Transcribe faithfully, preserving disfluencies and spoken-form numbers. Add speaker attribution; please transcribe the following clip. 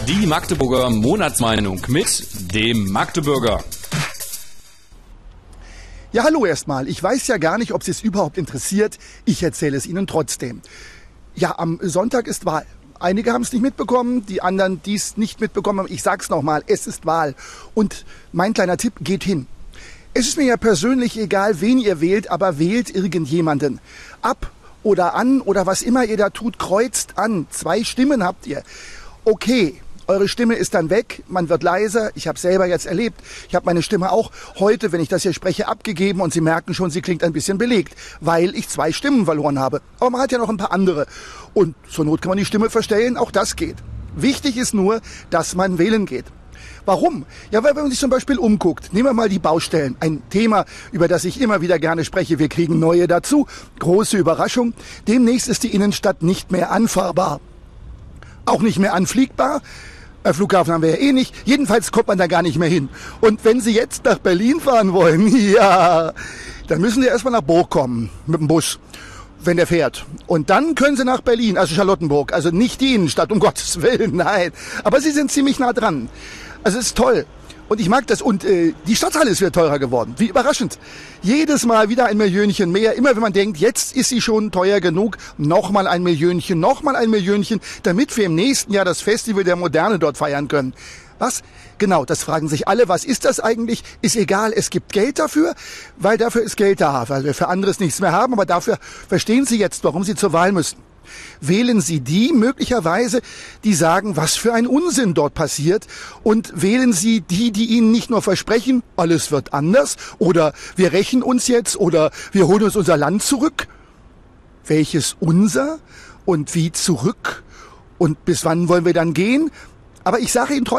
Speaker 1: Die Magdeburger Monatsmeinung mit dem Magdeburger.
Speaker 2: Ja, hallo erstmal. Ich weiß ja gar nicht, ob Sie es überhaupt interessiert. Ich erzähle es Ihnen trotzdem. Ja, am Sonntag ist Wahl. Einige haben es nicht mitbekommen, die anderen, die es nicht mitbekommen haben. Ich sag's nochmal, es ist Wahl. Und mein kleiner Tipp, geht hin. Es ist mir ja persönlich egal, wen ihr wählt, aber wählt irgendjemanden. Ab oder an oder was immer ihr da tut, kreuzt an. Zwei Stimmen habt ihr. Okay. Eure Stimme ist dann weg, man wird leiser. Ich habe selber jetzt erlebt. Ich habe meine Stimme auch heute, wenn ich das hier spreche, abgegeben und Sie merken schon, sie klingt ein bisschen belegt, weil ich zwei Stimmen verloren habe. Aber man hat ja noch ein paar andere. Und zur Not kann man die Stimme verstellen, auch das geht. Wichtig ist nur, dass man wählen geht. Warum? Ja, weil wenn man sich zum Beispiel umguckt, nehmen wir mal die Baustellen. Ein Thema, über das ich immer wieder gerne spreche. Wir kriegen neue dazu. Große Überraschung. Demnächst ist die Innenstadt nicht mehr anfahrbar. Auch nicht mehr anfliegbar. Flughafen haben wir ja eh nicht. Jedenfalls kommt man da gar nicht mehr hin. Und wenn Sie jetzt nach Berlin fahren wollen, ja, dann müssen Sie erstmal nach Burg kommen mit dem Bus, wenn der fährt. Und dann können Sie nach Berlin, also Charlottenburg, also nicht die Innenstadt, um Gottes Willen, nein. Aber Sie sind ziemlich nah dran. Also es ist toll. Und ich mag das. Und äh, die Stadthalle ist wieder teurer geworden. Wie überraschend. Jedes Mal wieder ein Millionchen mehr. Immer wenn man denkt, jetzt ist sie schon teuer genug, nochmal ein Millionchen, nochmal ein Millionchen, damit wir im nächsten Jahr das Festival der Moderne dort feiern können. Was? Genau, das fragen sich alle. Was ist das eigentlich? Ist egal, es gibt Geld dafür, weil dafür ist Geld da, weil wir für anderes nichts mehr haben. Aber dafür verstehen Sie jetzt, warum Sie zur Wahl müssen. Wählen Sie die möglicherweise, die sagen, was für ein Unsinn dort passiert, und wählen Sie die, die Ihnen nicht nur versprechen, alles wird anders oder wir rächen uns jetzt oder wir holen uns unser Land zurück. Welches unser und wie zurück und bis wann wollen wir dann gehen? Aber ich sage Ihnen trotzdem,